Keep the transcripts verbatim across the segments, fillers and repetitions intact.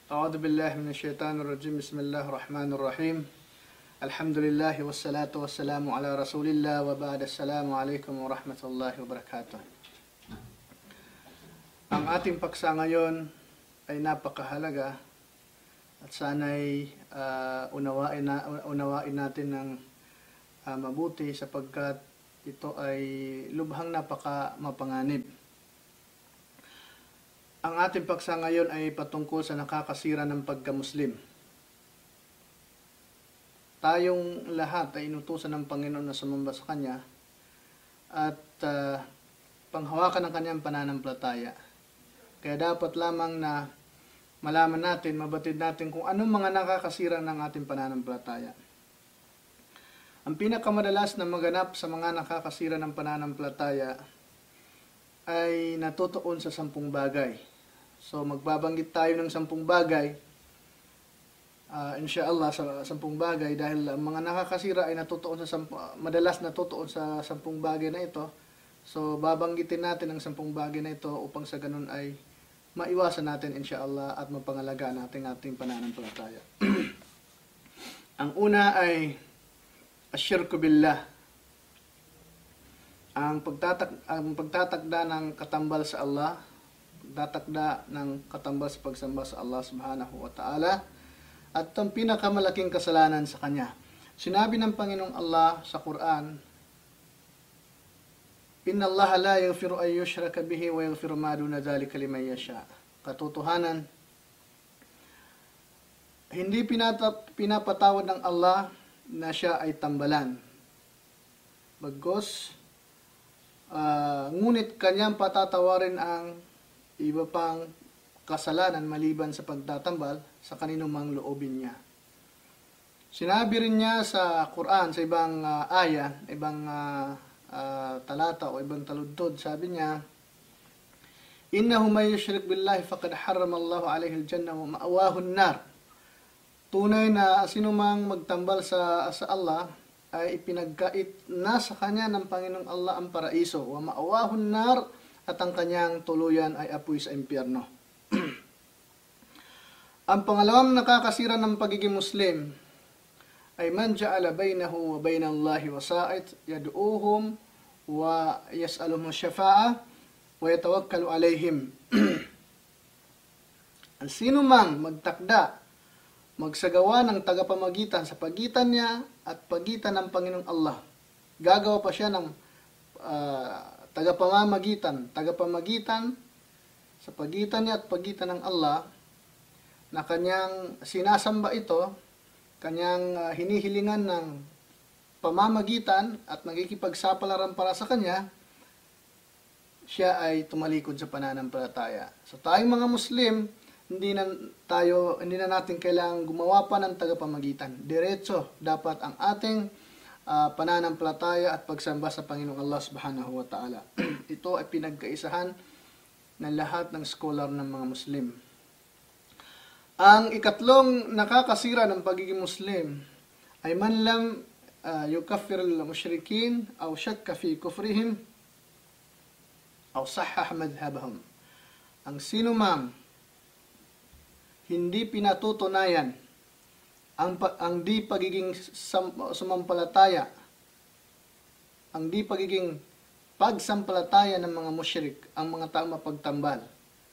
أعوذ بالله من الشيطان الرجيم بسم الله الرحمن الرحيم الحمد لله والصلاة والسلام على رسول الله وبعد السلام عليكم ورحمة الله وبركاته. Ang ating paksa ngayon ay napakahalaga at sana'y uh, unawain, na, unawain natin ng uh, mabuti sapagkat ito ay lubhang napaka mapanganib. Ang ating paksa ngayon ay patungkol sa nakakasira ng pagka-Muslim. Tayong lahat ay inutusan ng Panginoon na sumamba sa Kanya at uh, panghawakan ng Kanyang pananampalataya. Kaya dapat lamang na malaman natin, mabatid natin kung anong mga nakakasira ng ating pananampalataya. Ang pinakamadalas na maganap sa mga nakakasira ng pananampalataya ay natutuon sa sampung bagay. So magbabanggit tayo ng sampung bagay, uh, inshallah sa sampung bagay, dahil ang mga nakakasira ay natutuon sa sampu, madalas natutuon sa sampung bagay na ito. So babanggitin natin ang sampung bagay na ito upang sa ganun ay maiwasan natin inshallah at mapangalagaan natin ating pananampalataya. Ang una ay asyirku billah. Ang pagtatak ang pagtatakda ng katambal sa Allah, pagtatakda ng katambal sa pagsamba sa Allah Subhanahu wa Ta'ala, at ang pinakamalaking kasalanan sa Kanya. Sinabi ng Panginoong Allah sa Quran, Inna Allah la yaghfiru an yushraka bihi wa yaghfiru ma duna dhalika liman yasha. Katotohanan, hindi pinatap, pinapatawad ng Allah na siya ay tambalan. Bagkus, uh, ngunit Kanyang patatawarin ang iba pang kasalanan maliban sa pagtatambal sa kanino mang loobin niya. Sinabi rin niya sa Quran, sa ibang uh, aya, ibang uh, uh, talata o ibang taludtod, sabi niya, Innahu may yushrik billahi faqad harrama Allahu alayhi al-jannah wa ma'awahu an-nar. Tunay na sinumang magtambal sa, sa Allah ay ipinagkait na sa kanya ng Panginoong Allah ang paraiso, wa ma'awahu an-nar, at ang kanyang tuluyan ay apoy sa impyerno. Ang pangalawang nakakasira ng pagiging Muslim ay man ja'ala bainahu wa bainallahi wasa'it yad'uuhum wa yas'aluhum syafa'a wa yatawakkalu alaihim. Ang sino mang magtakda, magsagawa ng tagapamagitan sa pagitan niya at pagitan ng Panginoong Allah, gagawa pa siya ng uh, tagapamamagitan, tagapamagitan sa pagitan niya at pagitan ng Allah, na kanyang sinasamba ito, kanyang uh, hinihilingan ng pamamagitan at nagikipagsapalaran para sa kanya, siya ay tumalikod sa pananampalataya. So tayong mga Muslim, hindi na tayo hindi na natin kailangang gumawa pa ng tagapamagitan. Diretso dapat ang ating uh, pananampalataya at pagsamba sa Panginoong Allah Subhanahu wa Ta'ala. Ito ay pinagkaisahan ng lahat ng scholar ng mga Muslim. Ang ikatlong nakakasira ng pagiging Muslim ay man lam uh, yukaffir al-mushrikin aw shakka fi kufrihim aw sahhah madhhabahum. Ang sino mang hindi pinatutunayan ang, ang di pagiging sumampalataya, ang di pagiging pagsampalataya ng mga musyrik, ang mga taong mapagtambal,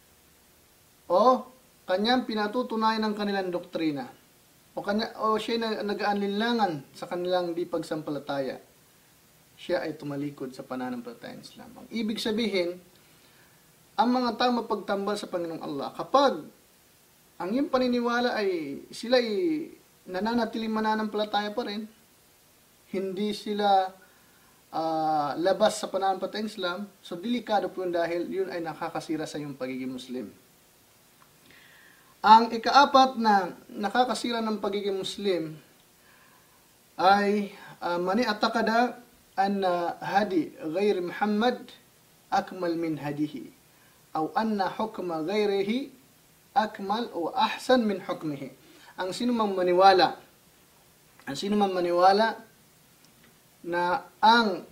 o kanyang pinatutunayan ng kanilang doktrina, o, kanya, o siya na nag-aanlinlangan sa kanilang di pagsampalataya, siya ay tumalikod sa pananampalataya ng Islam. Ang ibig sabihin, ang mga taong mapagtambal sa Panginoong Allah, kapag ang iyong paniniwala ay sila ay nananatiling mananampalataya pa rin, hindi sila uh, labas sa pananampalataya ng Islam, so delikado po yun dahil yun ay nakakasira sa iyong pagiging Muslim. Ang ikaapat na nakakasira ng pagiging Muslim ay uh, mani atakada anna hadi ghairi Muhammad akmal min hadihi aw anna hukma ghairihi akmal o ahsan min hukmihi. Ang sino mang maniwala, ang sino mang maniwala na ang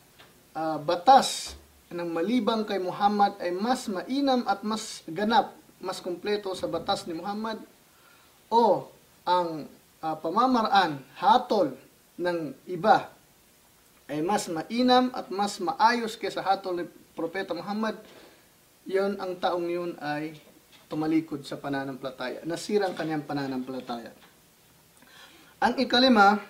uh, batas ng maliban kay Muhammad ay mas mainam at mas ganap mas kumpleto sa batas ni Muhammad o ang uh, pamamaraan, hatol ng iba ay mas mainam at mas maayos kaysa hatol ni Propeta Muhammad, yon ang taong yun ay tumalikod sa pananampalataya. Nasira ang kanyang pananampalataya. Ang ikalima,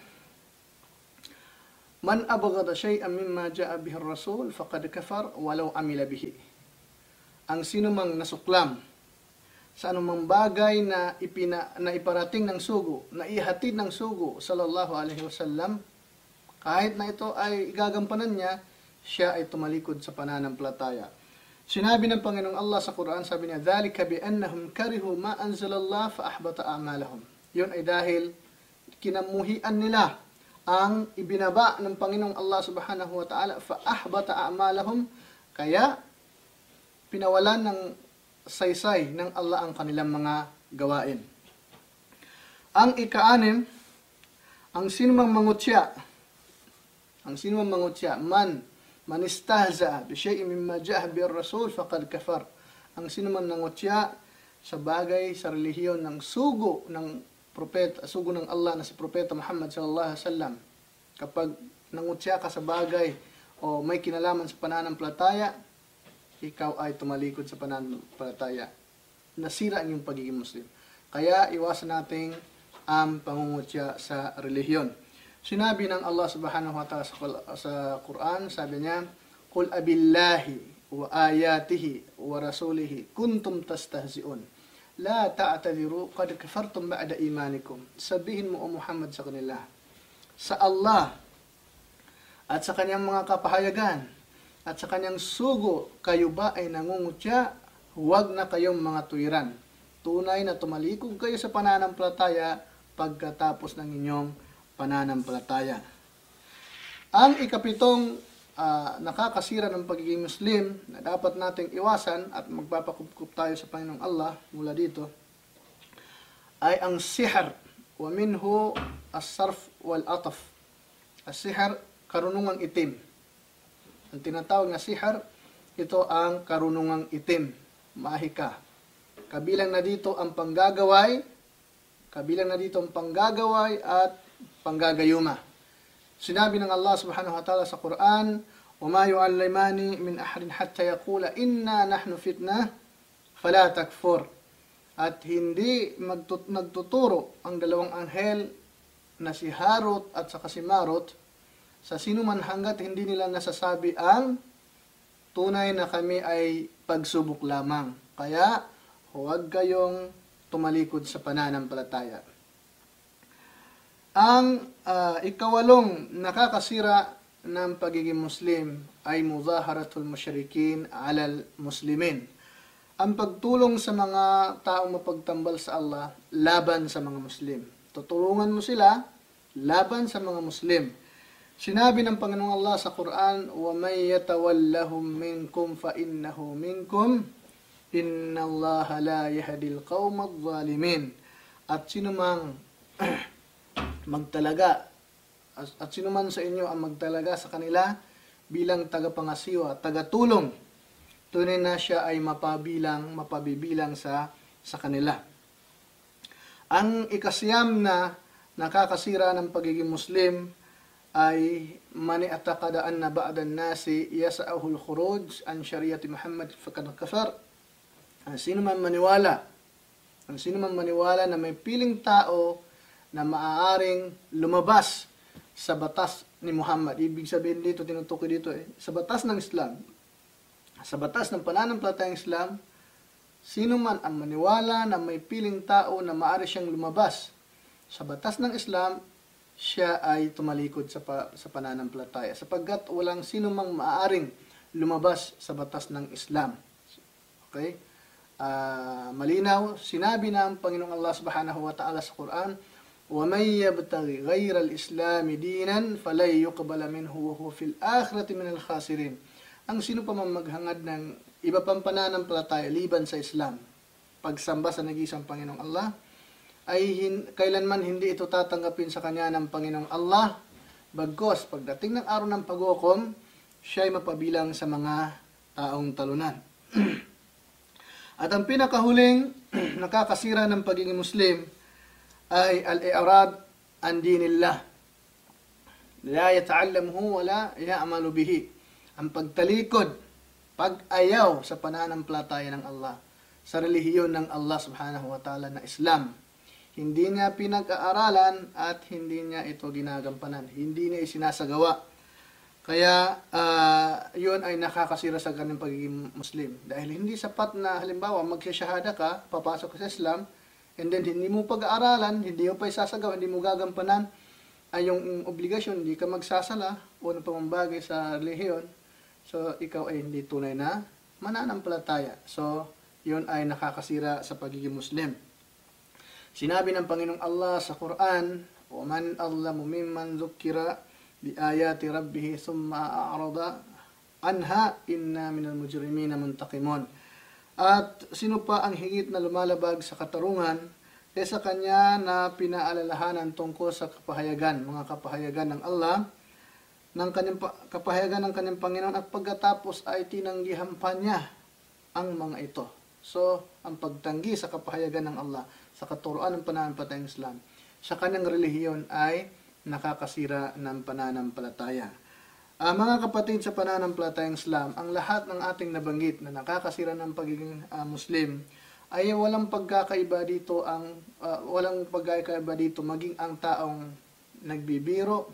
man abghada shay'an mimma ja'a bihi ar-rasul faqad kafar walau amila bihi. Ang sino mang nasuklam sa anumang bagay na ipina, na iparating ng sugo, na ihatid ng sugo sallallahu alaihi wasallam, kahit na ito ay gagampanan niya, siya ay tumalikod sa pananampalataya. Sinabi ng Panginoong Allah sa Quran, sabi niya, "Dhalika bi annahum karihu ma anzalallah fa ahbata a'malahum." Yun ay dahil kinamuhian nila ang ibinaba ng Panginoong Allah subhanahu wa ta'ala, fa ahbata a'malahum, kaya pinawalan ng saysay ng Allah ang kanilang mga gawain. Ang ikaanim, ang sinumang mangutya, ang sinumang mangutya, man man istahza bi shay'in mimma ja'a bihi ar-rasul faqad kafar. Ang sinumang nangutya sa bagay sa relihiyon ng sugo ng propeta, sugo ng Allah na si Propeta Muhammad sallallahu alaihi wasallam, kapag nangutya ka sa bagay o may kinalaman sa pananampalataya, ikaw ay tumalikod sa pananampalataya. Nasira ang iyong pagiging Muslim. Kaya iwasan nating ang pangungutya sa relihiyon. Sinabi ng Allah subhanahu wa ta'ala sa Quran, sabi niya, "Qul abillahi wa ayatihi wa rasulihi kuntum tastahzi'un. La ta'tadiru qad kafartum ba'da imanikum." Sabihin mo o Muhammad sa kanila, sa Allah at sa kanyang mga kapahayagan at sa kanyang sugo, kayo ba ay nangungutya? Huwag na kayong mga tuwiran. Tunay na tumalikod kayo sa pananampalataya pagkatapos ng inyong pananampalataya. Ang ikapitong uh, nakakasira ng pagiging Muslim na dapat nating iwasan at magpapakupkup tayo sa Panginoong Allah mula dito ay ang sihr, wa minhu as-sarf wal ataf. As-sihr, karunungang itim. Ang tinatawag na sihr, ito ang karunungang itim, mahika. Kabilang na dito ang panggagaway, kabilang na dito ang panggagaway at panggagayuma. Sinabi ng Allah subhanahu wa ta'ala sa Quran, "Wama yu'allimani min ahadin hatta yaqula inna nahnu fitnah fala takfur." At hindi magtut- nagtuturo ang dalawang anghel na si Harut at saka si Marut sa sino man hanggat hindi nila nasasabi ang tunay na kami ay pagsubok lamang. Kaya huwag kayong tumalikod sa pananampalataya. Ang uh, ikawalong nakakasira ng pagiging Muslim ay mudaharatul musyrikin alal muslimin. Ang pagtulong sa mga taong mapagtambal sa Allah laban sa mga Muslim. Tutulungan mo sila laban sa mga Muslim. Sinabi ng Panginoong Allah sa Quran, "Wa may yatawallahum minkum fa innahu minkum, innallaha la yahdil qaumadh zalimin." At sino mang magtalaga at sino man sa inyo ang magtalaga sa kanila bilang tagapangasiwa, tagatulong, tunay na siya ay mapabilang, mapabibilang sa sa kanila. Ang ikasiyam na nakakasira ng pagiging Muslim ay mani atakada anna ba'dan nasi yasa'ahu al-khuruj an syariati Muhammad faqad kafar. Ang sino man maniwala, ang sino man maniwala na may piling tao na maaaring lumabas sa batas ni Muhammad. Ibig sabihin dito, tinutukoy dito eh, sa batas ng Islam, sa batas ng pananampalatayang Islam, sino man ang maniwala na may piling tao na maaari siyang lumabas sa batas ng Islam, siya ay tumalikod sa, pa, sa pananampalataya. Sapagkat walang sino mang maaaring lumabas sa batas ng Islam. Okay? Uh, malinaw, sinabi na ang Panginoong Allah subhanahu wa ta'ala sa Quran, وَمَنْ يَبْتَغِ غَيْرَ الْإِسْلَامِ دِينًا فَلَنْ يُقْبَلَ مِنْهُ وَهُوَ فِي الْآخِرَةِ مِنَ الْخَاسِرِينَ. Ang sino pa man maghangad ng iba pang pananampalataya liban sa Islam, pagsamba sa nag-iisang Panginoong Allah, ay hin- kailanman hindi ito tatanggapin sa kanya ng Panginoong Allah, bagkos pagdating ng araw ng paghukom, siya ay mapabilang sa mga taong talunan. At ang pinakahuling nakakasira ng pagiging Muslim ay al-i'rad an dinillah. La yata'allamuhu wa la ya'malu bihi. Ang pagtalikod, pag-ayaw sa pananampalataya ng Allah, sa relihiyon ng Allah subhanahu wa ta'ala na Islam. Hindi niya pinag-aaralan at hindi niya ito ginagampanan. Hindi niya isinasagawa. Kaya uh, yun ay nakakasira sa kanyang pagiging Muslim. Dahil hindi sapat na halimbawa magsasyahada ka, papasok ka sa Islam, and then hindi mo pag-aaralan, hindi mo pa isasagawa, hindi mo gagampanan ay yung obligasyon, hindi ka magsasala o ng pamambagay sa relihiyon. So ikaw ay hindi tunay na mananampalataya. So yun ay nakakasira sa pagiging Muslim. Sinabi ng Panginoong Allah sa Quran, وَمَنْ أَظْلَمُ مِمَّنْ ذُكِّرَ بِآيَاتِ رَبِّهِ ثُمَّ أَعْرَضَ عَنْهَا إِنَّا مِنَ الْمُجْرِمِينَ مُنْتَقِمُونَ. At sino pa ang higit na lumalabag sa katarungan kaysa kanya na pinaalalahanan tungkol sa kapahayagan, mga kapahayagan ng Allah, ng kanyang kapahayagan ng kanyang Panginoon, at pagkatapos ay tinanggihan pa niya ang mga ito. So, ang pagtanggi sa kapahayagan ng Allah, sa katuruan ng pananampalatayang Islam, sa kanyang relihiyon ay nakakasira ng pananampalataya. Uh, mga kapatid sa pananampalatayang Islam, ang lahat ng ating nabanggit na nakakasira ng pagiging uh, Muslim ay walang pagkakaiba dito ang uh, walang pagkakaiba dito maging ang taong nagbibiro,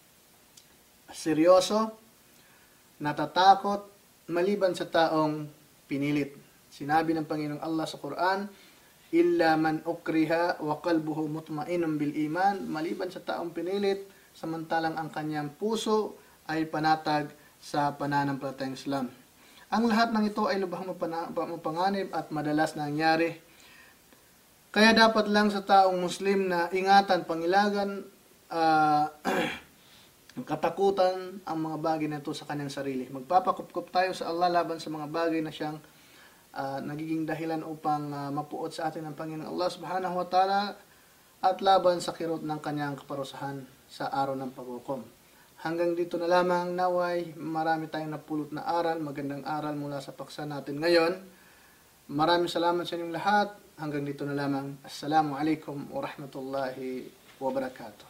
seryoso, natatakot, maliban sa taong pinilit. Sinabi ng Panginoong Allah sa Quran, illa man ukriha wa qalbuhu mutma'innun bil iman, maliban sa taong pinilit samantalang ang kanyang puso ay panatag sa pananampalatayang Islam. Ang lahat ng ito ay lubhang mapanganib at madalas nangyari. Kaya dapat lang sa taong Muslim na ingatan, pangilagan, uh, katakutan ang mga bagay na ito sa kanyang sarili. Magpapakupkup tayo sa Allah laban sa mga bagay na siyang Uh, nagiging dahilan upang uh, mapuot sa atin ng Panginoon Allah subhanahu wa ta'ala at laban sa kirot ng kanyang kaparusahan sa araw ng paghukom. Hanggang dito na lamang, naway marami tayong napulot na aral, magandang aral mula sa paksa natin ngayon. Maraming salamat sa inyong lahat. Hanggang dito na lamang. Assalamu alaikum wa rahmatullahi wa barakatuh.